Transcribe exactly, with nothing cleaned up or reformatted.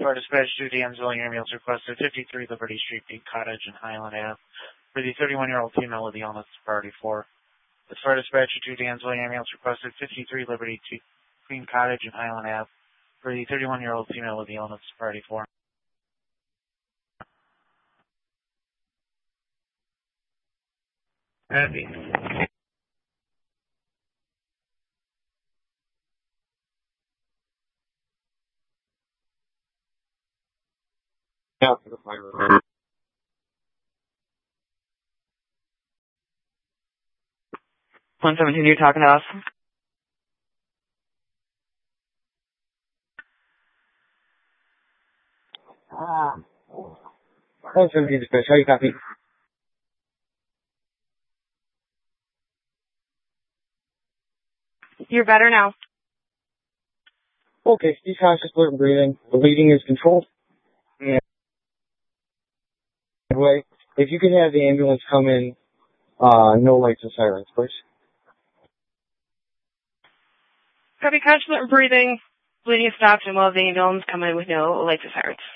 Fire Dispatch to Danville, your ambulance requested fifty-three Liberty Street, Peak Cottage, and Highland Ave for the thirty-one-year-old female with the illness priority four. The Fire Dispatch to Danville, your ambulance requested fifty-three Liberty to Queen Cottage and Highland Ave for the thirty-one-year-old female with the illness priority four. Happy. Yeah, for the fire. one seventeen, you're talking to us? Ah. one seventeen dispatch, how you copy? You're better now. Okay, Steve conscious, alert and breathing. The bleeding is controlled. And way, if you could have the ambulance come in, uh, no lights and sirens, please. Copy, conscious, alert and breathing. Bleeding is stopped and will have the ambulance come in with no lights or sirens.